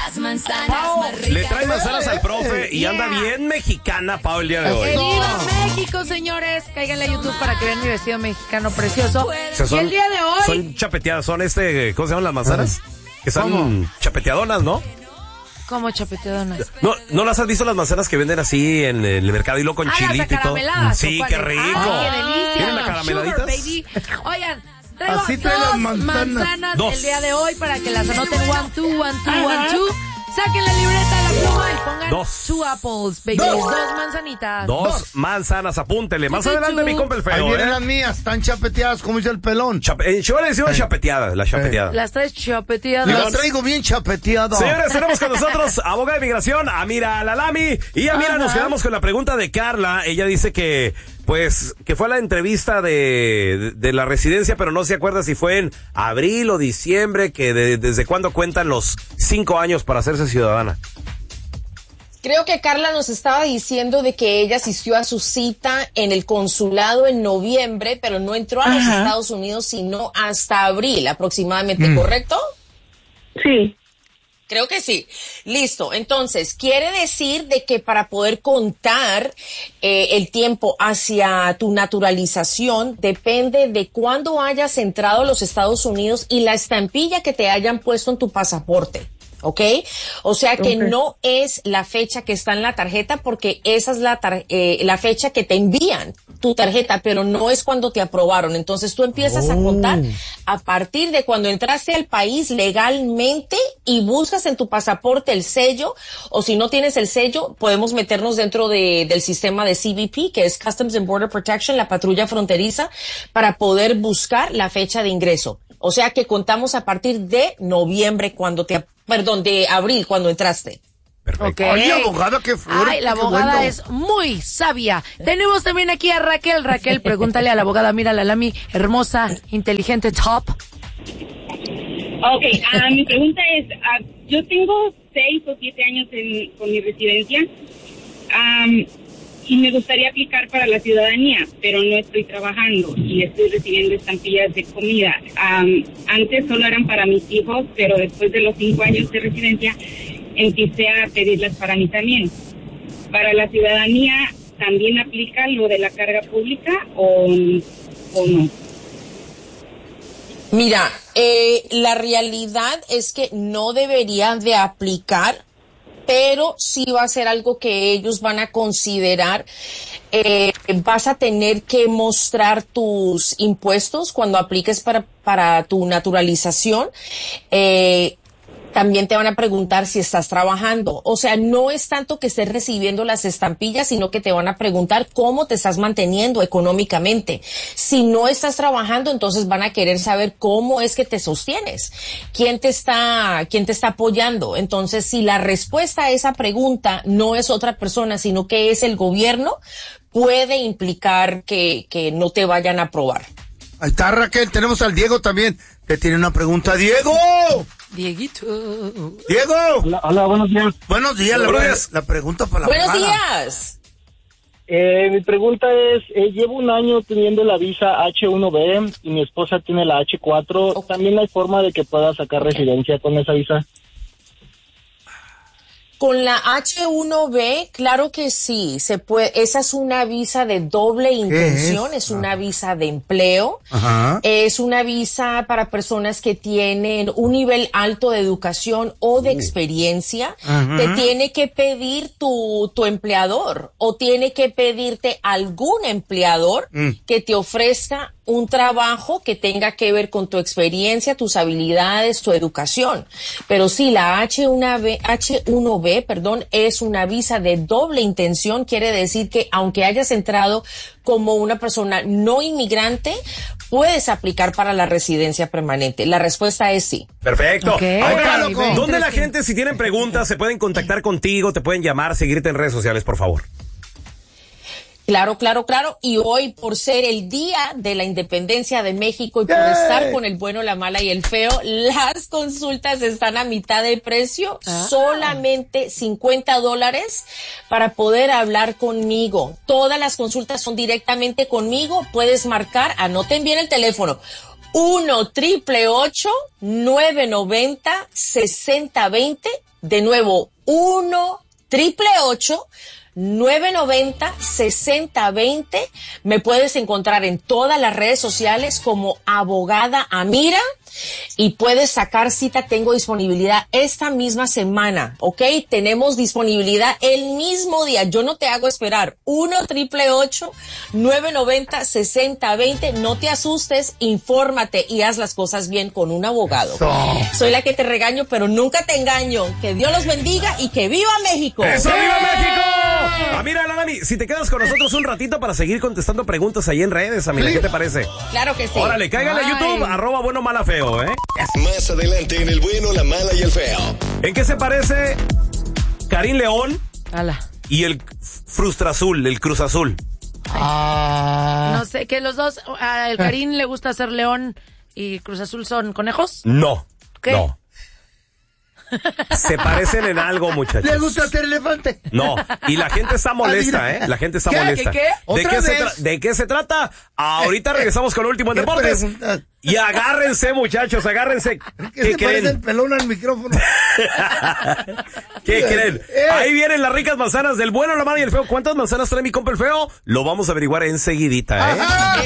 Las manzanas más ricas. Le trae manzanas al profe y anda bien mexicana, Pau, el día de hoy. ¡Que viva México, señores! Cáiganle a YouTube para que vean mi vestido mexicano precioso. O sea, y el día de hoy... Son chapeteadas, son ¿cómo se llaman las manzanas? Que son chapeteadonas, ¿no? ¿Cómo chapeteadonas? ¿No las has visto las manzanas que venden así en el mercado y luego con chilito y todo? Sí, qué rico. ¡Ay, qué delicia! ¿Tienen acarameladitas? Sugar, baby. Oigan, traigo Así trae las manzanas Dos. el día de hoy para que las anoten 1, 2, 1, 2, 1, 2. Saquen la libreta, la pluma y pongan 2 apples, baby. 2 manzanitas. 2 manzanas, apúntele. Más adelante mi compa el Ahí feo, vienen las mías, están chapeteadas, como dice el pelón. Yo le decía chapeteada, la chapeteada. Las traes chapeteadas. Las traigo bien chapeteadas. Señores, tenemos con nosotros abogada de inmigración, Amira Lalami. Y Amira, nos quedamos con la pregunta de Carla. Ella dice que fue a la entrevista de la residencia, pero no se acuerda si fue en abril o diciembre, que desde cuándo cuentan los 5 años para hacerse ciudadana. Creo que Carla nos estaba diciendo de que ella asistió a su cita en el consulado en noviembre, pero no entró a los Estados Unidos sino hasta abril aproximadamente, ¿correcto? Sí. Creo que sí. Listo. Entonces, quiere decir de que para poder contar el tiempo hacia tu naturalización depende de cuándo hayas entrado a los Estados Unidos y la estampilla que te hayan puesto en tu pasaporte. ¿Ok? O sea que no es la fecha que está en la tarjeta, porque esa es la fecha que te envían tu tarjeta, pero no es cuando te aprobaron. Entonces tú empiezas a contar a partir de cuando entraste al país legalmente y buscas en tu pasaporte el sello, o si no tienes el sello, podemos meternos dentro del sistema de CBP, que es Customs and Border Protection, la patrulla fronteriza, para poder buscar la fecha de ingreso. O sea que contamos a partir de noviembre de abril cuando entraste. Perfecto. Oye, abogada, qué fuerte. Ay, la abogada es muy sabia. Tenemos también aquí a Raquel. Raquel, pregúntale a la abogada, mira, Lalami, hermosa, inteligente, top. Ok, mi pregunta es, yo tengo 6 o 7 años con mi residencia y me gustaría aplicar para la ciudadanía, pero no estoy trabajando y estoy recibiendo estampillas de comida. Antes solo eran para mis hijos, pero después de los 5 años de residencia empecé a pedirlas para mí también. ¿Para la ciudadanía también aplica lo de la carga pública o no? Mira, la realidad es que no debería de aplicar, pero sí va a ser algo que ellos van a considerar. Vas a tener que mostrar tus impuestos cuando apliques para tu naturalización. También te van a preguntar si estás trabajando. O sea, no es tanto que estés recibiendo las estampillas, sino que te van a preguntar cómo te estás manteniendo económicamente. Si no estás trabajando, entonces van a querer saber cómo es que te sostienes. ¿Quién te está apoyando? Entonces, si la respuesta a esa pregunta no es otra persona, sino que es el gobierno, puede implicar que no te vayan a aprobar. Ahí está, Raquel. Tenemos al Diego también, que tiene una pregunta. ¡Diego! Dieguito. ¡Diego! Hola, buenos días. Buenos días. La pregunta para la Buenos abogada. días. Mi pregunta es, llevo un año teniendo la visa H1B y mi esposa tiene la H4. ¿También hay forma de que pueda sacar residencia con esa visa? Con la H1B, claro que sí, se puede. Esa es una visa de doble intención, es una visa de empleo. Ajá. Es una visa para personas que tienen un nivel alto de educación o de experiencia. Ajá. Te tiene que pedir tu empleador o tiene que pedirte algún empleador que te ofrezca un trabajo que tenga que ver con tu experiencia, tus habilidades, tu educación. Pero sí, la H1B, es una visa de doble intención. Quiere decir que aunque hayas entrado como una persona no inmigrante, puedes aplicar para la residencia permanente. La respuesta es sí. Perfecto. Okay. Ahora, Okay. ¿dónde la gente, si tienen preguntas, se pueden contactar contigo, te pueden llamar, seguirte en redes sociales, por favor? Claro. Y hoy, por ser el Día de la Independencia de México y por estar con el bueno, la mala y el feo, las consultas están a mitad de precio, solamente $50 para poder hablar conmigo. Todas las consultas son directamente conmigo. Puedes marcar, anoten bien el teléfono, 1-888-990-6020. De nuevo, 1-888-990-6020. Me puedes encontrar en todas las redes sociales como Abogada Amira y puedes sacar cita. Tengo disponibilidad esta misma semana, ¿ok? Tenemos disponibilidad el mismo día. Yo no te hago esperar. 1-888-990-6020. No te asustes, infórmate y haz las cosas bien con un abogado. Soy la que te regaño, pero nunca te engaño. Que Dios los bendiga y que ¡viva México! ¡Eso, viva México! Mira, Lalami, si te quedas con nosotros un ratito para seguir contestando preguntas ahí en redes, Amira, ¿qué te parece? Claro que sí. Órale, cáigale a YouTube, @buenomalafeo, Más adelante en El Bueno, la Mala y el Feo. ¿En qué se parece Karim León y el Frustra Azul, el Cruz Azul? No sé, que los dos, el Karim le gusta hacer león y Cruz Azul son conejos. No. ¿Qué? No. Se parecen en algo, muchachos. ¿Le gusta ser elefante? No, y la gente está molesta, La gente está molesta. ¿Qué? ¿De qué se trata? Ahorita regresamos con el último en deportes. Y agárrense, muchachos, agárrense. ¿Qué creen? El pelón al micrófono. ¿Qué creen? Ahí vienen las ricas manzanas del Bueno, la Mala y el Feo. ¿Cuántas manzanas trae mi compa el Feo? Lo vamos a averiguar enseguidita,